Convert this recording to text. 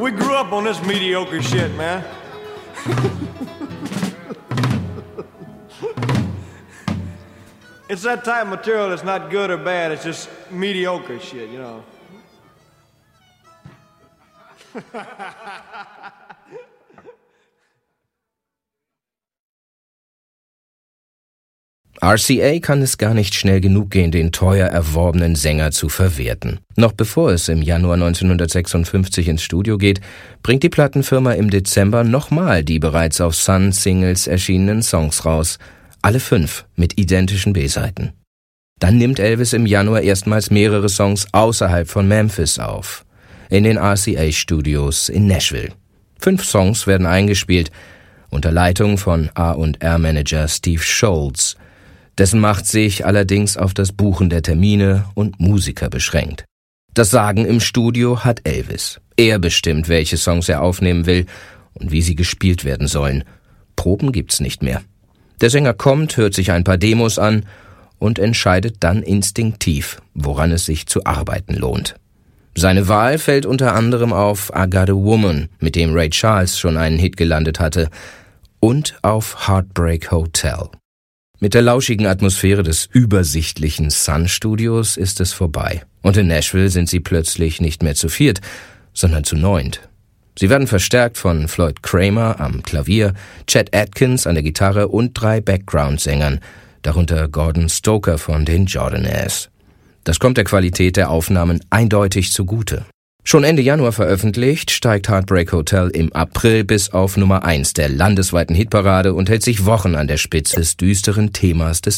We grew up on this mediocre shit, man. It's that type of material that's not good or bad, it's just mediocre shit, you know. RCA kann es gar nicht schnell genug gehen, den teuer erworbenen Sänger zu verwerten. Noch bevor es im Januar 1956 ins Studio geht, bringt die Plattenfirma im Dezember nochmal die bereits auf Sun-Singles erschienenen Songs raus. Alle 5 mit identischen B-Seiten. Dann nimmt Elvis im Januar erstmals mehrere Songs außerhalb von Memphis auf. In den RCA-Studios in Nashville. 5 Songs werden eingespielt, unter Leitung von A&R-Manager Steve Scholz. Dessen Macht sich allerdings auf das Buchen der Termine und Musiker beschränkt. Das Sagen im Studio hat Elvis. Er bestimmt, welche Songs er aufnehmen will und wie sie gespielt werden sollen. Proben gibt's nicht mehr. Der Sänger kommt, hört sich ein paar Demos an und entscheidet dann instinktiv, woran es sich zu arbeiten lohnt. Seine Wahl fällt unter anderem auf I Got a Woman, mit dem Ray Charles schon einen Hit gelandet hatte, und auf Heartbreak Hotel. Mit der lauschigen Atmosphäre des übersichtlichen Sun-Studios ist es vorbei. Und in Nashville sind sie plötzlich nicht mehr zu 4, sondern zu 9. Sie werden verstärkt von Floyd Kramer am Klavier, Chet Atkins an der Gitarre und 3 Background-Sängern, darunter Gordon Stoker von den Jordanaires. Das kommt der Qualität der Aufnahmen eindeutig zugute. Schon Ende Januar veröffentlicht, steigt Heartbreak Hotel im April bis auf Nummer 1 der landesweiten Hitparade und hält sich Wochen an der Spitze des düsteren Themas des